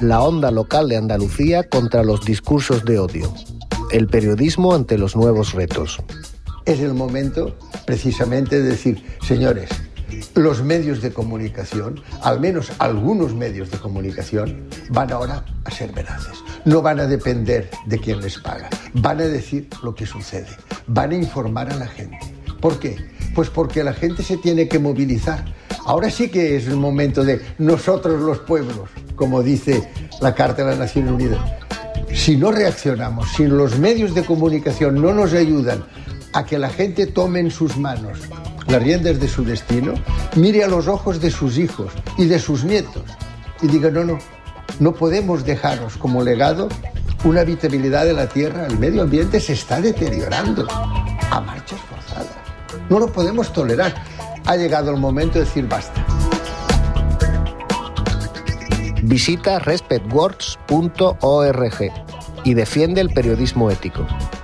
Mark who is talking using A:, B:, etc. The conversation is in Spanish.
A: la onda local de Andalucía contra los discursos de odio. El periodismo ante los nuevos retos.
B: Es el momento, precisamente, de decir, señores, los medios de comunicación, al menos algunos medios de comunicación, van ahora a ser veraces. No van a depender de quién les paga. Van a decir lo que sucede. Van a informar a la gente. ¿Por qué? Pues porque la gente se tiene que movilizar. Ahora sí que es el momento de nosotros los pueblos, como dice la Carta de las Naciones Unidas. Si no reaccionamos, si los medios de comunicación no nos ayudan a que la gente tome en sus manos las riendas de su destino, mire a los ojos de sus hijos y de sus nietos y diga, no podemos dejaros como legado una habitabilidad de la tierra. El medio ambiente se está deteriorando a marchas forzadas. No lo podemos tolerar. Ha llegado el momento de decir basta.
A: Visita respectwords.org y defiende el periodismo ético.